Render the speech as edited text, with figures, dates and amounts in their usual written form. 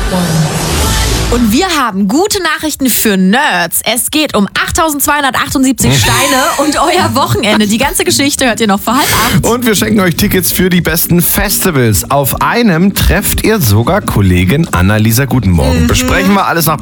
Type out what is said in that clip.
Und wir haben gute Nachrichten für Nerds. Es geht um 8.278 Steine und euer Wochenende. Die ganze Geschichte hört ihr noch vor 7:30. Und wir schenken euch Tickets für die besten Festivals. Auf einem trefft ihr sogar Kollegin Annalisa. Guten Morgen. Besprechen wir alles nach